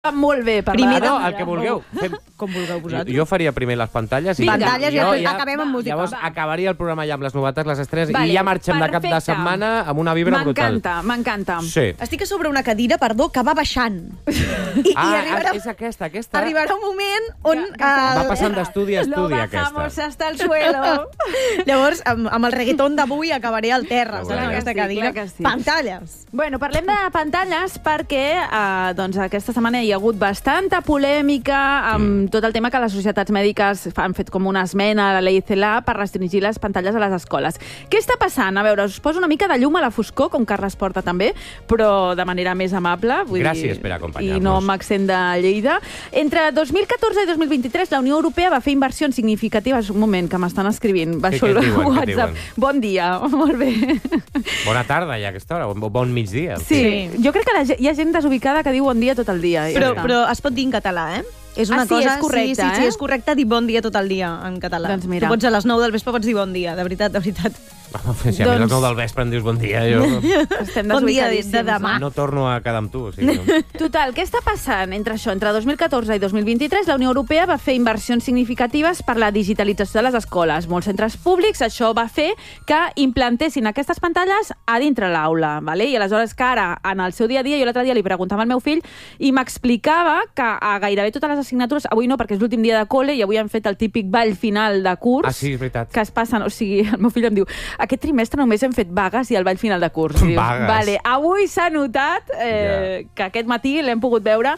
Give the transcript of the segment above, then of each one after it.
Molt bé, per Primer la... no, el que vulgueu. Com vulgueu vosaltres. Jo faria primer les pantalles i Pantalles jo i acabem amb música. Llavors acabaria el programa ja amb les novetats, les estrenes, Vale, i ja marxem de cap de perfecte. setmana amb una vibra brutal. M'encanta. Sí. Estic a sobre una cadira, perdó, que va baixant. I arribarà, és aquesta. arribarà un moment on... Va passant d'estudi a estudi, Lo aquesta. bajamos hasta el suelo. Llavors, amb el reggaeton d'avui acabaré al terra, Clar saps, que aquesta sí, cadira. clar que sí. Pantalles. Bueno, parlem de pantalles perquè doncs aquesta setmana hi ha hagut bastanta polèmica amb tot el tema que les societats mèdiques han fet com una esmena a la llei CELA per restringir les pantalles a les escoles. Què està passant? A veure, us poso una mica de llum a la foscor, com Carles Porta també, però de manera més amable. Gràcies per acompanyar-nos. I no amb accent de Lleida. Entre 2014 i 2023 la Unió Europea va fer inversions significatives. Un moment, que m'estan escrivint. Què diuen? WhatsApp. Bon dia, molt bé. Bona tarda, ja, a aquesta hora. Bon migdia. Sí, jo crec que hi ha gent desubicada que diu bon dia tot el dia. Però es pot dir en català, eh? És una sí, cosa... és correcte, sí, és correcte dir bon dia tot el dia en català. Doncs mira. Tu pots a les 9 del vespre pots dir bon dia, de veritat, de veritat. Si a mi a les 9 del vespre em dius bon dia, jo Estem Bon dia desubicadíssims. de demà. no torno a quedar amb tu. O sigui, no. Total, què està passant entre això? Entre 2014 i 2023, la Unió Europea va fer inversions significatives per la digitalització de les escoles. Molts centres públics, això va fer que implantessin aquestes pantalles a dintre l'aula. Vale? I aleshores que ara, en el seu dia a dia, jo l'altre dia li preguntava al meu fill i m'explicava que a gairebé totes les assignatures, avui no, perquè és l'últim dia de col·le i avui han fet el típic ball final de curs. Ah, sí, és veritat. Que es passen, o sigui, el meu fill em diu aquest trimestre només hem fet vagues i el ball final de curs. I dius, Vagues. Vale, avui s'ha notat que aquest matí l'hem pogut veure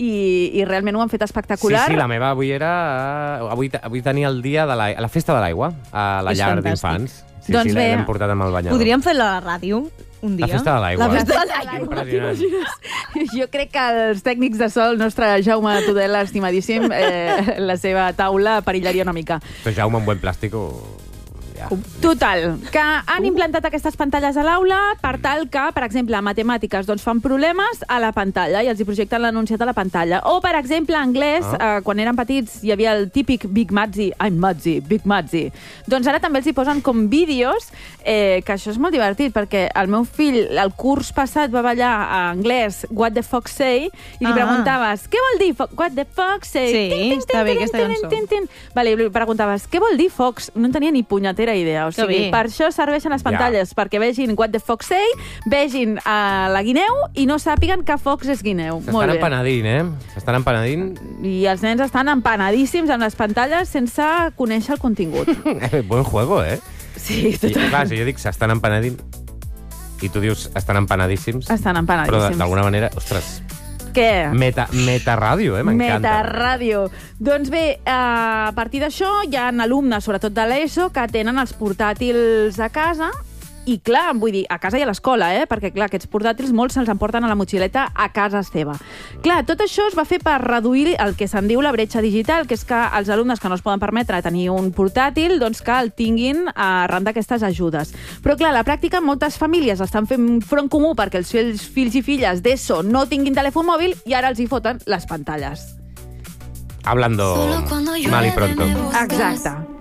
i realment ho han fet espectacular. Sí, la meva avui era... Avui tenia el dia de la festa de l'aigua a la És llar fantàstic. d'infants. Sí, Doncs bé. l'hem portat amb el banyador. Podríem fer la ràdio un dia? La festa de l'aigua. La festa de l'aigua. Impressionant. Jo crec que els tècnics de so, el nostre Jaume Tudela, estimadíssim, la seva taula perillaria una mica. Però Jaume, un buen plàstico... Ja. Total, que han implantat aquestes pantalles a l'aula per tal que, per exemple, a matemàtiques doncs, fan problemes a la pantalla i els hi projecten l'anunciat a la pantalla. O, per exemple, a anglès, quan eren petits hi havia el típic Big Mazzi, I'm Mazzi, Big Mazzi. Doncs ara també els hi posen com vídeos, que això és molt divertit, perquè el meu fill, el curs passat, va ballar a anglès What the Fox Say, i li preguntaves, què vol dir What the Fox Say? Sí, està bé aquesta cançó. Vale, li preguntaves, què vol dir Fox? No en tenia ni punyetera idea. O sigui, per això serveixen les pantalles, perquè vegin What the Fox Say, vegin la guineu i no sàpiguen que Fox és guineu. S'estan empanadint, eh? S'estan empanadint. I els nens estan empanadíssims amb les pantalles sense conèixer el contingut. Buen juego, eh? Sí, I, clar, si jo dic s'estan empanadint i tu dius estan empanadíssims, estan però empanadíssims. d'alguna manera, ostres, Què? Metaràdio, m'encanta. Metaràdio. Doncs bé, a partir d'això hi ha alumnes, sobretot de l'ESO, que tenen els portàtils a casa i, clar, vull dir, a casa i a l'escola, perquè, clar, aquests portàtils molts se'ls emporten a la motxileta a casa seva. Clar, tot això es va fer per reduir el que se'n diu la bretxa digital, que és que els alumnes que no es poden permetre tenir un portàtil, doncs que el tinguin arran d'aquestes ajudes. Però, clar, a la pràctica moltes famílies estan fent front comú perquè els fills i filles d'ESO no tinguin telèfon mòbil i ara els hi foten les pantalles. Hablando mal y pronto. Exacte.